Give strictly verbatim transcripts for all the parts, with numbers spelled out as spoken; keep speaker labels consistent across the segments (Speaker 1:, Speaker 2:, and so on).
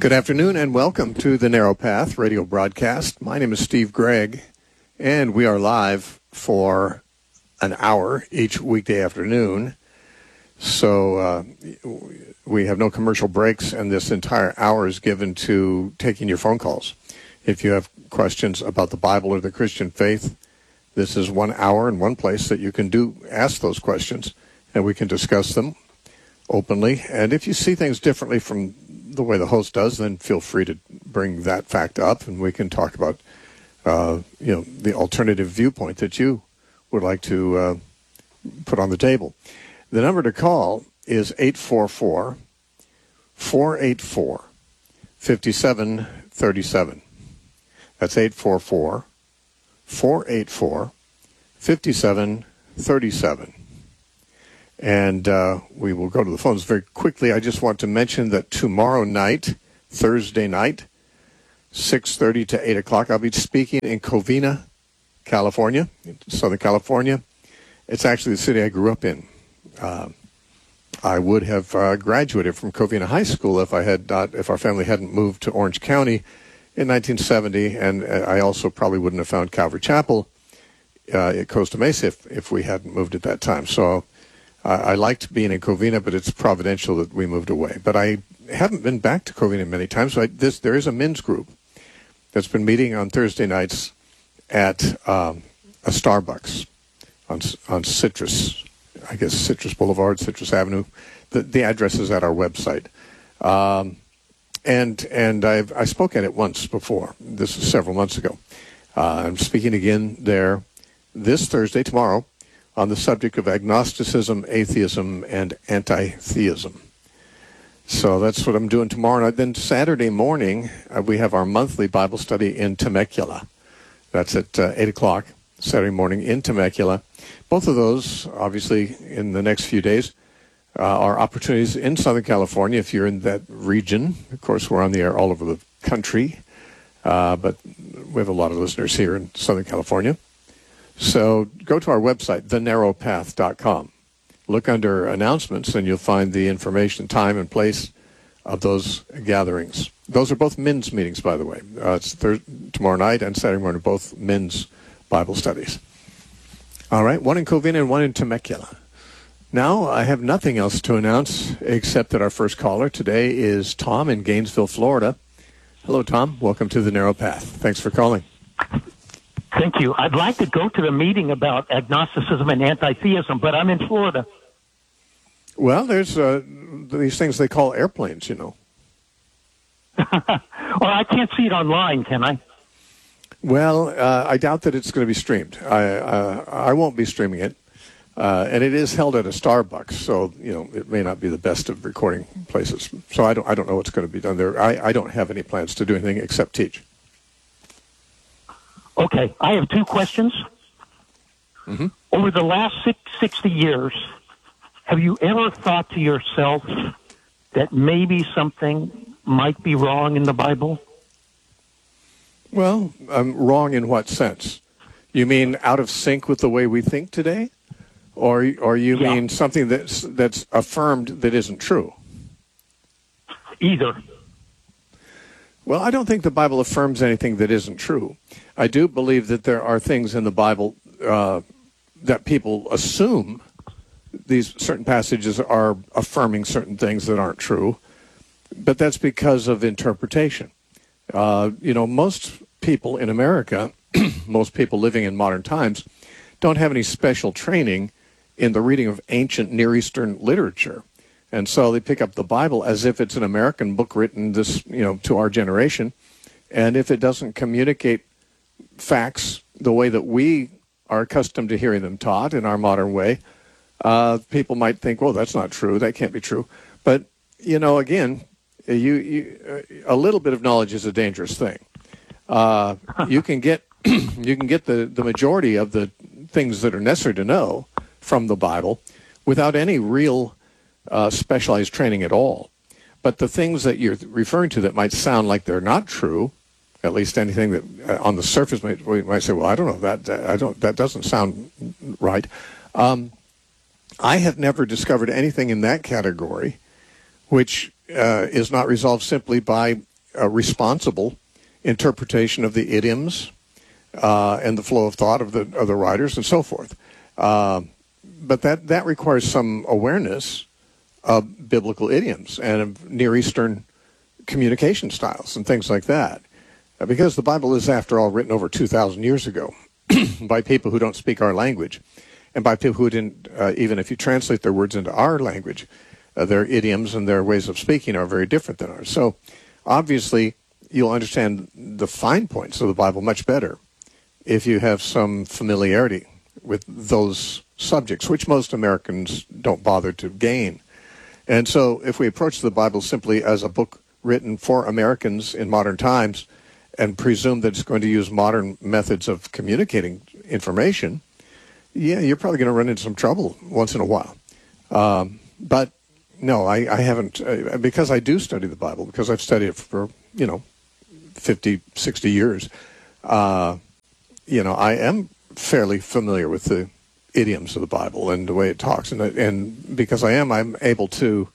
Speaker 1: Good afternoon and welcome to the Narrow Path radio broadcast. My name is Steve Gregg, and we are live for an hour each weekday afternoon. So uh, we have no commercial breaks, and this entire hour is given to taking your phone calls. If you have questions about the Bible or the Christian faith, this is one hour and one place that you can do ask those questions, and we can discuss them openly. And if you see things differently from the way the host does, then feel free to bring that fact up, and we can talk about, uh, you know, the alternative viewpoint that you would like to uh, put on the table. The number to call is eight four four, four eight four, five seven three seven. That's eight four four, four eight four, five seven three seven. And uh, we will go to the phones very quickly. I just want to mention that tomorrow night, Thursday night, six thirty to eight o'clock, I'll be speaking in Covina, California, Southern California. It's actually the city I grew up in. Uh, I would have uh, graduated from Covina High School if I had not, if our family hadn't moved to Orange County in nineteen seventy, and I also probably wouldn't have found Calvary Chapel uh, at Costa Mesa if, if we hadn't moved at that time. So Uh, I liked being in Covina, but it's providential that we moved away. But I haven't been back to Covina many times. So I, this, there is a men's group that's been meeting on Thursday nights at um, a Starbucks on on Citrus, I guess Citrus Boulevard, Citrus Avenue. The, the address is at our website. Um, and and I've I spoke at it once before. This was several months ago. Uh, I'm speaking again there this Thursday, tomorrow, on the subject of agnosticism, atheism, and anti-theism. So that's what I'm doing tomorrow night. Then Saturday morning, uh, we have our monthly Bible study in Temecula. That's at uh, eight o'clock Saturday morning in Temecula. Both of those, obviously, in the next few days, uh, are opportunities in Southern California. If you're in that region, of course, we're on the air all over the country, uh, but we have a lot of listeners here in Southern California. So go to our website, the narrow path dot com. Look under announcements, and you'll find the information, time, and place of those gatherings. Those are both men's meetings, by the way. Uh, it's Thursday, tomorrow night and Saturday morning, both men's Bible studies. All right, one in Covina and one in Temecula. Now, I have nothing else to announce except that our first caller today is Tom in Gainesville, Florida. Hello, Tom. Welcome to the Narrow Path. Thanks for calling.
Speaker 2: Thank you. I'd like to go to the meeting about agnosticism and anti-theism, but I'm in Florida.
Speaker 1: Well, there's uh, these things they call airplanes, you know.
Speaker 2: Well, I can't see it online, can I?
Speaker 1: Well, uh, I doubt that it's going to be streamed. I uh, I won't be streaming it, uh, and it is held at a Starbucks, so you know it may not be the best of recording places. So I don't I don't know what's going to be done there. I, I don't have any plans to do anything except teach.
Speaker 2: Okay, I have two questions.
Speaker 1: Mm-hmm.
Speaker 2: Over the last six, sixty years, have you ever thought to yourself that maybe something might be wrong in the Bible?
Speaker 1: Well, um, wrong in what sense? You mean out of sync with the way we think today? Or or you
Speaker 2: yeah.
Speaker 1: mean something that's, that's affirmed that isn't true?
Speaker 2: Either.
Speaker 1: Well, I don't think the Bible affirms anything that isn't true. I do believe that there are things in the Bible uh, that people assume these certain passages are affirming certain things that aren't true, but that's because of interpretation. Uh, you know, most people in America, most people living in modern times, don't have any special training in the reading of ancient Near Eastern literature. And so they pick up the Bible as if it's an American book written this, you know, to our generation. And if it doesn't communicate facts the way that we are accustomed to hearing them taught in our modern way, uh, people might think, well, that's not true. That can't be true. But, you know, again, you, you a little bit of knowledge is a dangerous thing. Uh, you can get you can get the, the majority of the things that are necessary to know from the Bible without any real Uh, specialized training at all. But the things that you're referring to that might sound like they're not true, at least anything that uh, on the surface might, we might say, well, I don't know, that, that I don't that doesn't sound right. Um, I have never discovered anything in that category which uh, is not resolved simply by a responsible interpretation of the idioms uh, and the flow of thought of the of the writers and so forth. Uh, but that, that requires some awareness of biblical idioms and of Near Eastern communication styles and things like that. Uh, because the Bible is, after all, written over two thousand years ago by people who don't speak our language, and by people who didn't, uh, even if you translate their words into our language, uh, their idioms and their ways of speaking are very different than ours. So, obviously, you'll understand the fine points of the Bible much better if you have some familiarity with those subjects, which most Americans don't bother to gain. And so if we approach the Bible simply as a book written for Americans in modern times and presume that it's going to use modern methods of communicating information, yeah, you're probably going to run into some trouble once in a while. Um, but no, I, I haven't, uh, because I do study the Bible, because I've studied it for, you know, fifty, sixty years, uh, you know, I am fairly familiar with the idioms of the Bible and the way it talks. And, and because I am, I'm able to,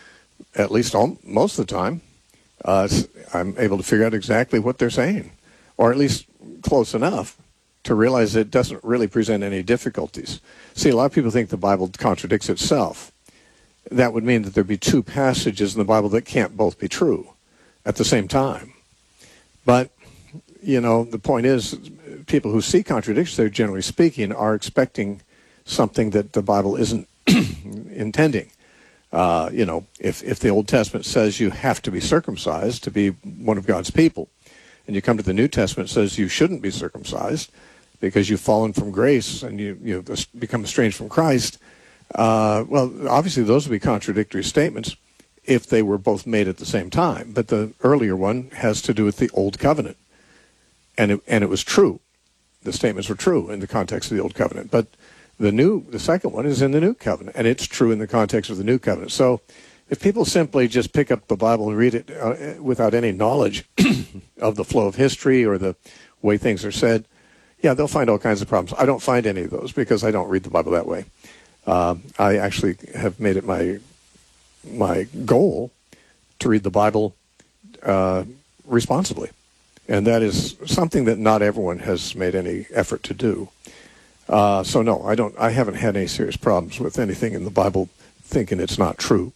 Speaker 1: at least all, most of the time, uh, I'm able to figure out exactly what they're saying, or at least close enough to realize it doesn't really present any difficulties. See, a lot of people think the Bible contradicts itself. That would mean that there'd be two passages in the Bible that can't both be true at the same time. But, you know, the point is, people who see contradictions, they're generally speaking, are expecting something that the Bible isn't intending. Uh, you know, if, if the Old Testament says you have to be circumcised to be one of God's people, and you come to the New Testament, it says you shouldn't be circumcised because you've fallen from grace and you, you've become estranged from Christ, uh, well, obviously those would be contradictory statements if they were both made at the same time. But the earlier one has to do with the Old Covenant. And it, and it was true. The statements were true in the context of the Old Covenant. But the new, the second one is in the New Covenant, and it's true in the context of the New Covenant. So if people simply just pick up the Bible and read it uh, without any knowledge of the flow of history or the way things are said, yeah, they'll find all kinds of problems. I don't find any of those because I don't read the Bible that way. Uh, I actually have made it my my goal to read the Bible uh, responsibly. And that is something that not everyone has made any effort to do. Uh, so no, I don't. I haven't had any serious problems with anything in the Bible thinking it's not true.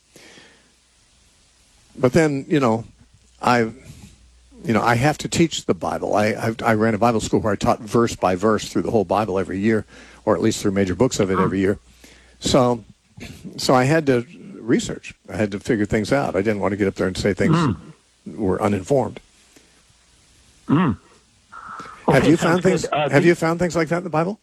Speaker 1: But then, you know, I, you know, I have to teach the Bible. I I, I ran a Bible school where I taught verse by verse through the whole Bible every year, or at least through major books of it every year. So, so I had to research. I had to figure things out. I didn't want to get up there and say things mm. were uninformed.
Speaker 2: Mm. Okay,
Speaker 1: have you found things?
Speaker 2: Uh,
Speaker 1: have you found things like that in the Bible?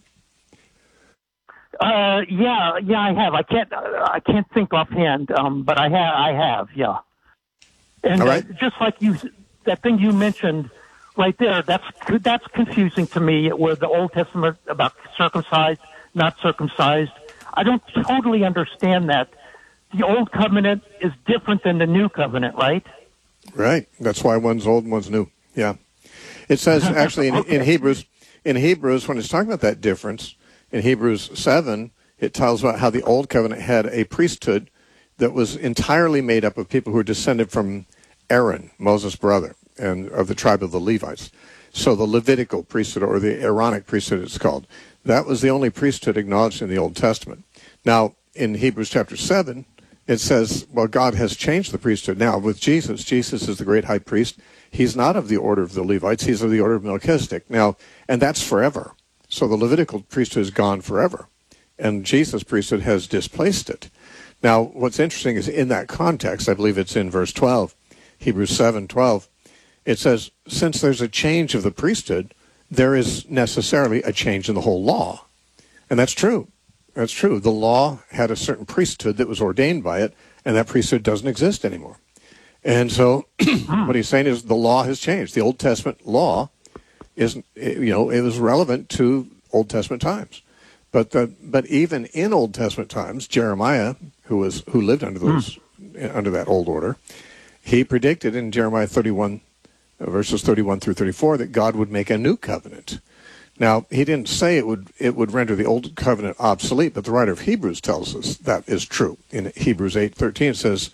Speaker 2: Uh, yeah, yeah, I have. I can't, uh, I can't think offhand, um, but I have, I have, yeah. And
Speaker 1: All right.
Speaker 2: uh, just like you, that thing you mentioned right there, that's that's confusing to me. Where the Old Testament about circumcised, not circumcised, I don't totally understand that. The Old Covenant is different than the New Covenant, right?
Speaker 1: Right. That's why one's old and one's new. Yeah. It says actually in, okay. in Hebrews, in Hebrews, when it's talking about that difference, in Hebrews seven, it tells about how the Old Covenant had a priesthood that was entirely made up of people who were descended from Aaron, Moses' brother, and of the tribe of the Levites. So the Levitical priesthood, or the Aaronic priesthood it's called, that was the only priesthood acknowledged in the Old Testament. Now, in Hebrews chapter seven, it says, well, God has changed the priesthood now with Jesus. Jesus is the great high priest. He's not of the order of the Levites. He's of the order of Melchizedek. Now, and that's forever. So the Levitical priesthood is gone forever. And Jesus' priesthood has displaced it. Now, what's interesting is in that context, I believe it's in verse twelve, Hebrews seven twelve, it says, since there's a change of the priesthood, there is necessarily a change in the whole law. And that's true. That's true. The law had a certain priesthood that was ordained by it, and that priesthood doesn't exist anymore. And so what he's saying is the law has changed. The Old Testament law is, you know, it was relevant to Old Testament times. But the, but even in Old Testament times, Jeremiah, who was who lived under those mm. under that old order, he predicted in Jeremiah thirty-one, verses thirty-one through thirty-four, that God would make a new covenant. Now, he didn't say it would it would render the old covenant obsolete, but the writer of Hebrews tells us that is true. In Hebrews eight thirteen, it says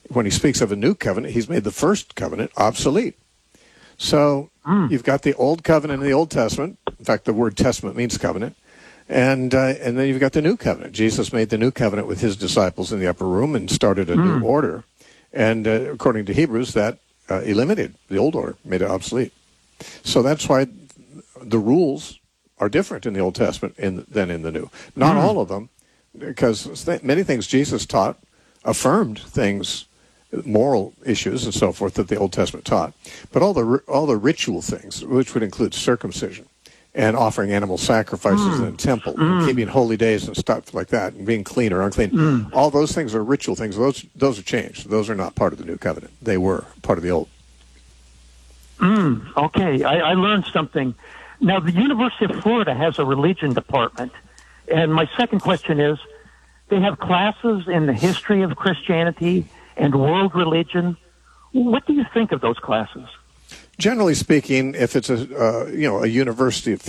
Speaker 1: when he speaks of a new covenant, he's made the first covenant obsolete. So mm. you've got the old covenant in the Old Testament. In fact, the word testament means covenant. And uh, and then you've got the new covenant. Jesus made the new covenant with his disciples in the upper room and started a mm. new order. And uh, according to Hebrews, that uh, eliminated the old order, made it obsolete. So that's why the rules are different in the Old Testament in, than in the New. Not mm. all of them, because many things Jesus taught affirmed things, moral issues and so forth that the Old Testament taught. But all the all the ritual things, which would include circumcision and offering animal sacrifices mm. in the temple, mm. and keeping holy days and stuff like that, and being clean or unclean, mm. all those things are ritual things. Those those are changed. Those are not part of the New Covenant. They were part of the Old.
Speaker 2: Mm. Okay, I, I learned something. Now, the University of Florida has a religion department, and my second question is, they have classes in the history of Christianity and world religion. What do you think of those classes?
Speaker 1: Generally speaking, if it's a uh, you know a university of